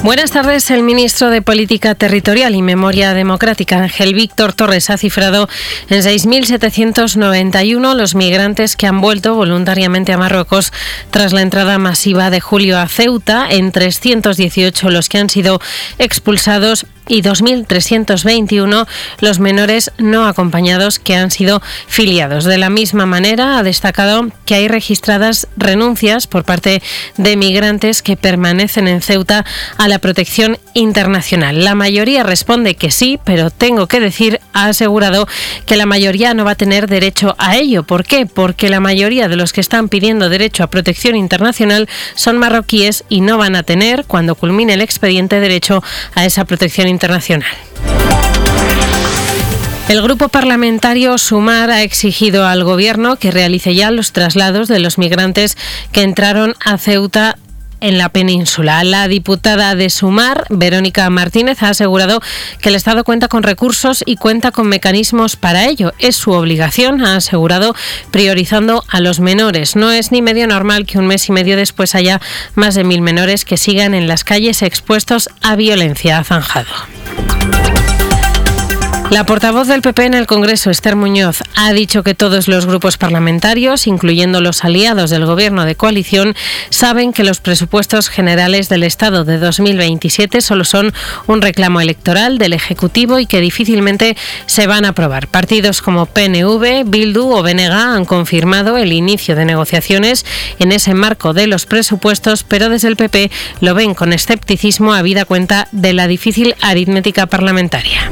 Buenas tardes. El ministro de Política Territorial y Memoria Democrática, Ángel Víctor Torres, ha cifrado en 6.791 los migrantes que han vuelto voluntariamente a Marruecos tras la entrada masiva de julio a Ceuta, en 318 los que han sido expulsados y 2.321 los menores no acompañados que han sido filiados. De la misma manera, ha destacado que hay registradas renuncias por parte de migrantes que permanecen en Ceuta a la protección internacional. La mayoría responde que sí, pero tengo que decir, ha asegurado, que la mayoría no va a tener derecho a ello. ¿Por qué? Porque la mayoría de los que están pidiendo derecho a protección internacional son marroquíes y no van a tener, cuando culmine el expediente, derecho a esa protección internacional. El grupo parlamentario Sumar ha exigido al Gobierno que realice ya los traslados de los migrantes que entraron a Ceuta en la península. La diputada de Sumar, Verónica Martínez, ha asegurado que el Estado cuenta con recursos y cuenta con mecanismos para ello. Es su obligación, ha asegurado, priorizando a los menores. No es ni medio normal que un mes y medio después haya más de 1.000 menores que sigan en las calles expuestos a violencia, ha zanjado. La portavoz del PP en el Congreso, Esther Muñoz, ha dicho que todos los grupos parlamentarios, incluyendo los aliados del Gobierno de coalición, saben que los presupuestos generales del Estado de 2027 solo son un reclamo electoral del Ejecutivo y que difícilmente se van a aprobar. Partidos como PNV, Bildu o BNG han confirmado el inicio de negociaciones en ese marco de los presupuestos, pero desde el PP lo ven con escepticismo habida cuenta de la difícil aritmética parlamentaria.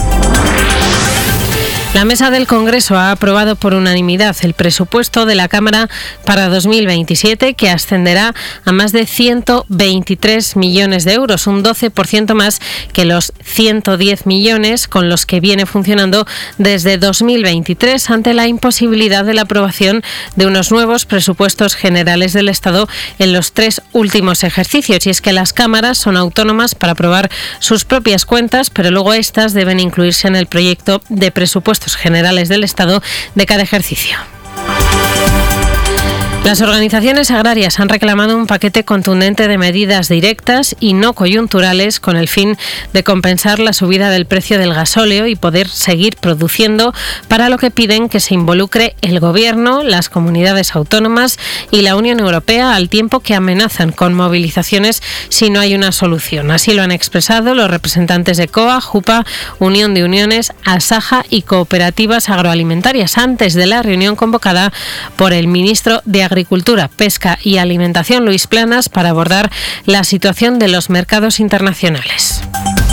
La Mesa del Congreso ha aprobado por unanimidad el presupuesto de la Cámara para 2027, que ascenderá a más de 123 millones de euros, un 12% más que los 110 millones con los que viene funcionando desde 2023, ante la imposibilidad de la aprobación de unos nuevos presupuestos generales del Estado en los 3 últimos ejercicios. Y es que las cámaras son autónomas para aprobar sus propias cuentas, pero luego estas deben incluirse en el proyecto de presupuestos generales del Estado de cada ejercicio. Las organizaciones agrarias han reclamado un paquete contundente de medidas directas y no coyunturales con el fin de compensar la subida del precio del gasóleo y poder seguir produciendo, para lo que piden que se involucre el Gobierno, las comunidades autónomas y la Unión Europea, al tiempo que amenazan con movilizaciones si no hay una solución. Así lo han expresado los representantes de COA, JUPA, Unión de Uniones, ASAJA y Cooperativas Agroalimentarias antes de la reunión convocada por el ministro de Agricultura, Pesca y Alimentación, Luis Planas, para abordar la situación de los mercados internacionales.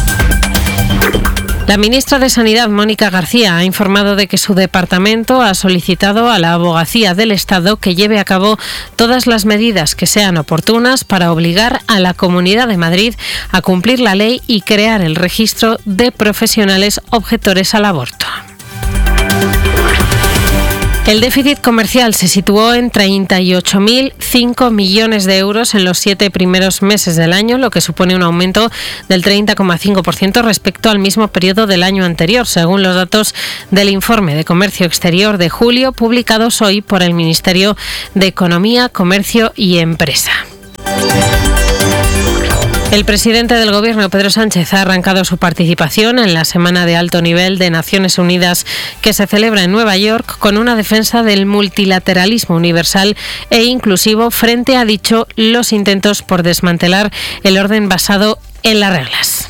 La ministra de Sanidad, Mónica García, ha informado de que su departamento ha solicitado a la Abogacía del Estado que lleve a cabo todas las medidas que sean oportunas para obligar a la Comunidad de Madrid a cumplir la ley y crear el registro de profesionales objetores al aborto. El déficit comercial se situó en 38.005 millones de euros en los 7 primeros meses del año, lo que supone un aumento del 30,5% respecto al mismo periodo del año anterior, según los datos del Informe de Comercio Exterior de julio, publicados hoy por el Ministerio de Economía, Comercio y Empresa. El presidente del Gobierno, Pedro Sánchez, ha arrancado su participación en la Semana de Alto Nivel de Naciones Unidas que se celebra en Nueva York, con una defensa del multilateralismo universal e inclusivo frente, ha dicho, los intentos por desmantelar el orden basado en las reglas.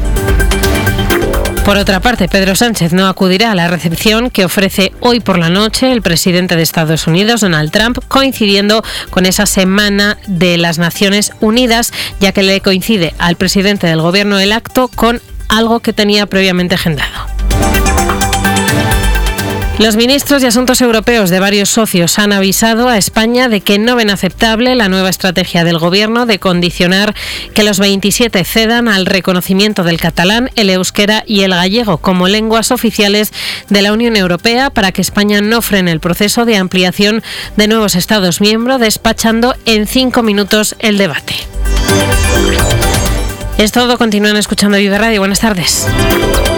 Por otra parte, Pedro Sánchez no acudirá a la recepción que ofrece hoy por la noche el presidente de Estados Unidos, Donald Trump, coincidiendo con esa Semana de las Naciones Unidas, ya que le coincide al presidente del Gobierno el acto con algo que tenía previamente agendado. Los ministros de Asuntos Europeos de varios socios han avisado a España de que no ven aceptable la nueva estrategia del Gobierno de condicionar que los 27 cedan al reconocimiento del catalán, el euskera y el gallego como lenguas oficiales de la Unión Europea, para que España no frene el proceso de ampliación de nuevos Estados miembros, despachando en 5 minutos el debate. Es todo. Continúan escuchando Vive Radio. Buenas tardes.